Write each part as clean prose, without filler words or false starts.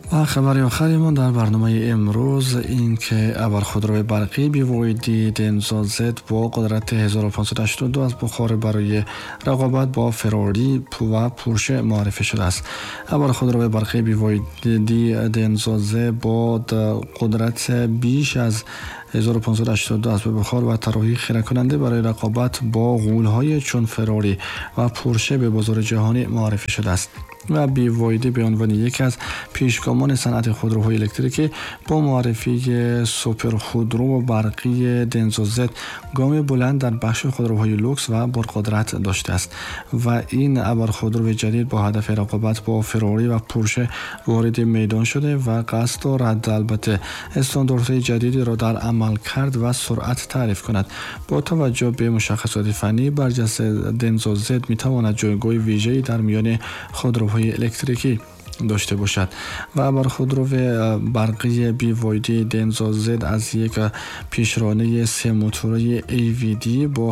و خبر آخرمان در برنامه امروز این که ابرخودروی برقی BYD دنزو زد با قدرت 1582 از بخار برای رقابت با فراری و پورشه معرفی شده است. ابرخودروی برقی BYD دنزو زد با قدرت بیش از 1582 اسب بخار و طراحی خیره کننده برای رقابت با غول‌های چون فراری و پورشه به بازار جهانی معرفی شده است و BYD به عنوان یکی از پیشگامان صنعت خودروهای الکتریکی با معرفی سوپر خودرو برقی دنزو زد گام بلند در بخش خودروهای لوکس و پرقدرت داشته است و این ابرخودرو جدید با هدف رقابت با فراری و پورشه وارد میدان شده و قصد دارد البته استانداردهای جدیدی را در عمل کرد و سرعت تعریف کند. با توجه به مشخصات فنی برجسته دنزو زد میتواند جایگاه ویژه‌ای در میان خودروهای الکتریکی داشته باشد و ابرخودرو برقی BYD دنزو زد از یک پیشرانه 3 موتوری AVD با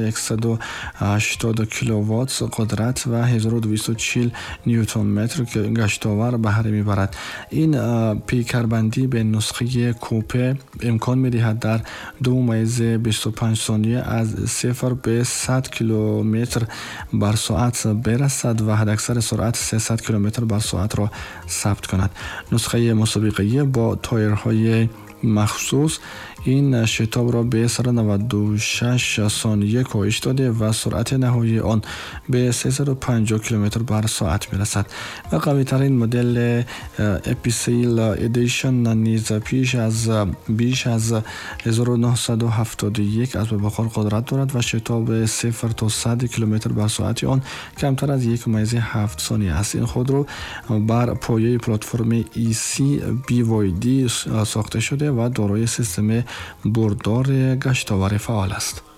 1180 کیلووات قدرت و 1240 نیوتن متر گشتاور بهره میبرد. این پیکربندی به نسخه کوپه امکان میدهد در 2.25 ثانیه از 0 به 100 کیلومتر بر ساعت برسد و حداکثر سرعت 300 کیلومتر بر ساعت را ثبت کند. نسخه مسابقه‌ای با تایرهای مخصوص این شتاب را به 196 ثانیه کاهش داده و سرعت نهایی آن به 350 کیلومتر بر ساعت میرسد و قوی ترین مدل اپیسیل ادیشن نیز بیش از 1971 اسب بخار قدرت دارد و شتاب 0 تا 100 کیلومتر بر ساعت آن کمتر از 1.7 ثانیه است. این خودرو بر پایه پلتفرم EC BYD ساخته شده و دارای سیستم بردار گشتاور فعال است.